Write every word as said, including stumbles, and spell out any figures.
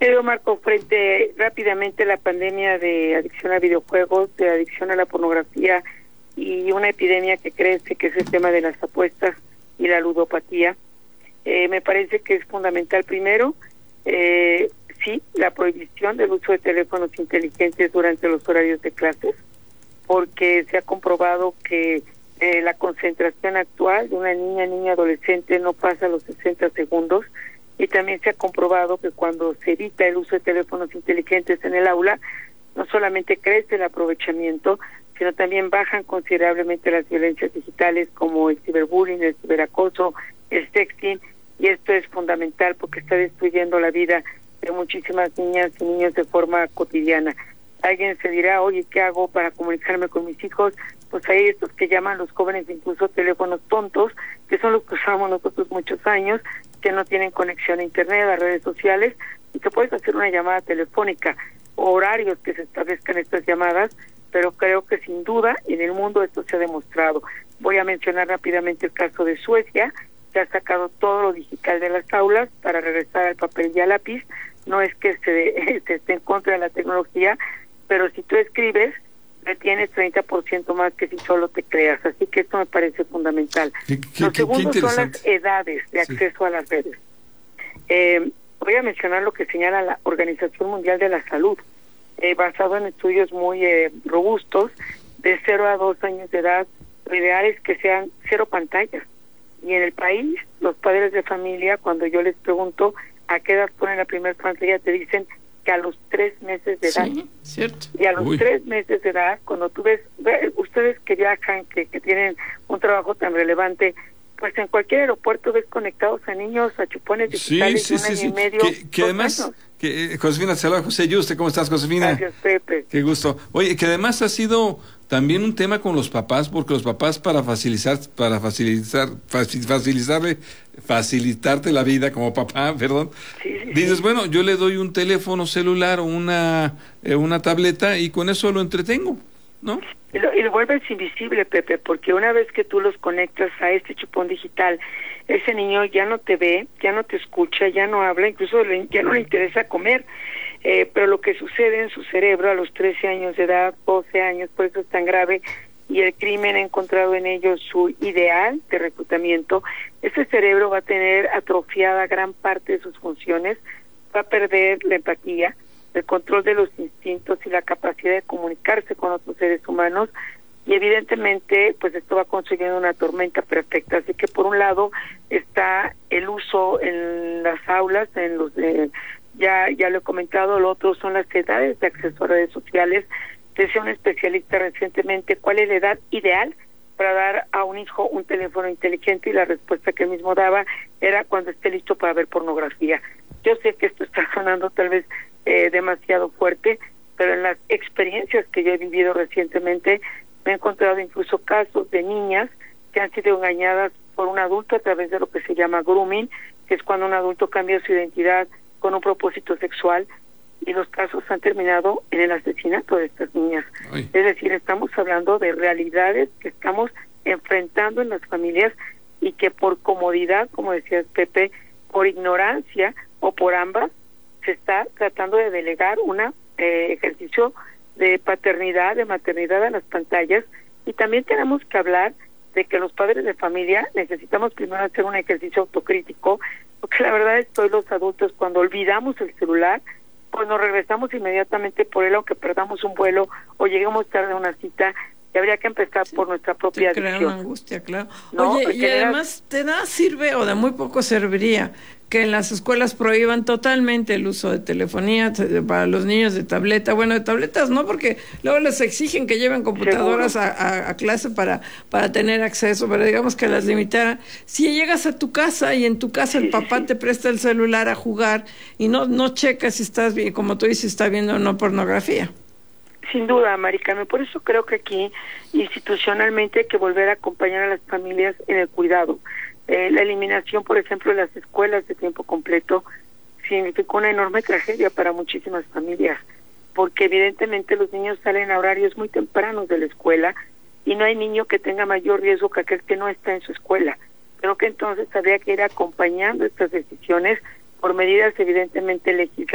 Querido Marco, frente rápidamente a la pandemia de adicción a videojuegos, de adicción a la pornografía y una epidemia que crece, que es el tema de las apuestas y la ludopatía, eh, me parece que es fundamental primero, eh, sí, la prohibición del uso de teléfonos inteligentes durante los horarios de clases, porque se ha comprobado que eh, la concentración actual de una niña, niña, adolescente no pasa los sesenta segundos, y también se ha comprobado que cuando se evita el uso de teléfonos inteligentes en el aula, no solamente crece el aprovechamiento, sino también bajan considerablemente las violencias digitales como el ciberbullying, el ciberacoso, el sexting, y esto es fundamental porque está destruyendo la vida de muchísimas niñas y niños de forma cotidiana. Alguien se dirá, oye, ¿qué hago para comunicarme con mis hijos? Pues hay estos que llaman los jóvenes incluso teléfonos tontos, que son los que usamos nosotros muchos años, que no tienen conexión a internet, a redes sociales, y que puedes hacer una llamada telefónica, horarios que se establezcan estas llamadas, pero creo que sin duda en el mundo esto se ha demostrado. Voy a mencionar rápidamente el caso de Suecia, que ha sacado todo lo digital de las aulas para regresar al papel y al lápiz. No es que se, se esté en contra de la tecnología, pero si tú escribes, retienes treinta por ciento más que si solo te creas. Así que esto me parece fundamental. ¿Qué, qué, Lo qué, segundo qué son las edades de acceso sí. a las redes. Eh, voy a mencionar lo que señala la Organización Mundial de la Salud, eh, basado en estudios muy eh, robustos, de cero a dos años de edad, lo ideal es que sean cero pantallas. Y en el país, los padres de familia, cuando yo les pregunto a qué edad ponen la primera pantalla, te dicen que a los tres meses de edad. Sí, cierto. Y a los Uy. tres meses de edad, cuando tú ves, ve, ustedes que viajan, que, que tienen un trabajo tan relevante, pues en cualquier aeropuerto ves conectados a niños, a chupones digitales sí, sí, de un año sí, y sí. medio. Que, que además, años. que, Josefina, saludos, José Yuste, ¿cómo estás, Josefina? Gracias, Pepe. Qué gusto. Oye, que además ha sido también un tema con los papás, porque los papás para facilitar, para facilitar, facilitarle, facilitarte la vida como papá, perdón, sí, sí, dices, sí. bueno, yo le doy un teléfono celular o una, eh, una tableta y con eso lo entretengo, ¿no? Y lo, y lo vuelves invisible, Pepe, porque una vez que tú los conectas a este chupón digital, ese niño ya no te ve, ya no te escucha, ya no habla, incluso le, ya no le interesa comer. Eh, pero lo que sucede en su cerebro a los trece años de edad, doce años, por eso es tan grave, y el crimen ha encontrado en ellos su ideal de reclutamiento, ese cerebro va a tener atrofiada gran parte de sus funciones, va a perder la empatía, el control de los instintos y la capacidad de comunicarse con otros seres humanos, y evidentemente pues esto va construyendo una tormenta perfecta. Así que por un lado está el uso en las aulas, en los eh, ya ya lo he comentado, lo otro son las edades de acceso a redes sociales. Decía un especialista recientemente cuál es la edad ideal para dar a un hijo un teléfono inteligente, y la respuesta que él mismo daba era cuando esté listo para ver pornografía. Yo sé que esto está sonando tal vez eh, demasiado fuerte, pero en las experiencias que yo he vivido recientemente me he encontrado incluso casos de niñas que han sido engañadas por un adulto a través de lo que se llama grooming, que es cuando un adulto cambia su identidad con un propósito sexual, y los casos han terminado en el asesinato de estas niñas. Ay. Es decir, estamos hablando de realidades que estamos enfrentando en las familias y que por comodidad, como decías, Pepe, por ignorancia o por ambas, se está tratando de delegar un eh, ejercicio de paternidad, de maternidad a las pantallas. Y también tenemos que hablar de que los padres de familia necesitamos primero hacer un ejercicio autocrítico, porque la verdad es que hoy los adultos, cuando olvidamos el celular, pues nos regresamos inmediatamente por él, aunque perdamos un vuelo o lleguemos tarde a una cita, y habría que empezar sí, por nuestra propia te crea adicción. Una angustia, claro. ¿No? Oye, Porque y además te da, sirve, o de muy poco serviría, que en las escuelas prohíban totalmente el uso de telefonía para los niños, de tableta, bueno, de tabletas no, porque luego les exigen que lleven computadoras a, a, a clase para, para tener acceso, pero digamos que las limitaran. Si llegas a tu casa y en tu casa sí, el papá sí. te presta el celular a jugar y no, no checas si estás bien, como tú dices, está viendo o no pornografía. Sin duda, Maricarmen, por eso creo que aquí institucionalmente hay que volver a acompañar a las familias en el cuidado. Eh, la eliminación, por ejemplo, de las escuelas de tiempo completo significó una enorme tragedia para muchísimas familias, porque evidentemente los niños salen a horarios muy tempranos de la escuela y no hay niño que tenga mayor riesgo que aquel que no está en su escuela. Creo que entonces habría que ir acompañando estas decisiones por medidas evidentemente legislativas